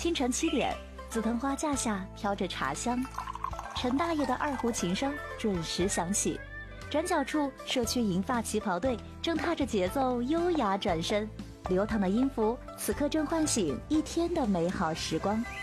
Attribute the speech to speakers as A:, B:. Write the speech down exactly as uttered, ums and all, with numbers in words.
A: 清晨七点，紫藤花架下飘着茶香，陈大爷的二胡琴声准时响起。转角处，社区银发旗袍队正踏着节奏优雅转身，流淌的音符此刻正唤醒一天的美好时光。